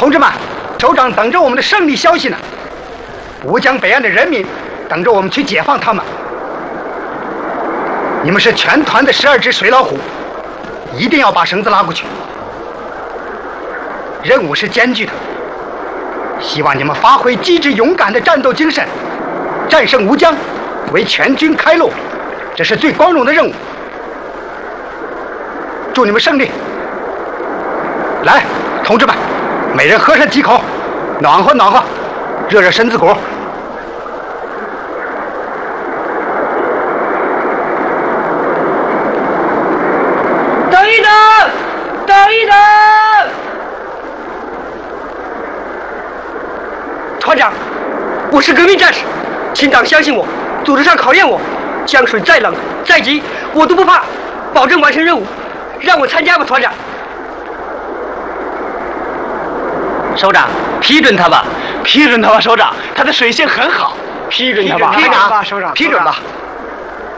同志们，首长等着我们的胜利消息呢。吴江北岸的人民等着我们去解放他们。你们是全团的12只水老虎，一定要把绳子拉过去。任务是艰巨的，希望你们发挥机智勇敢的战斗精神，战胜吴江，为全军开路，这是最光荣的任务。祝你们胜利！来，同志们，每人喝上几口，暖和暖和，热热身子骨。 等一等，等一等！团长，我是革命战士，请党相信我，组织上考验我，江水再冷再急我都不怕，保证完成任务。让我参加吧，团长。 首长，批准他吧，批准他吧，首长，他的水性很好，批准他吧， 批准吧，首长，批准吧。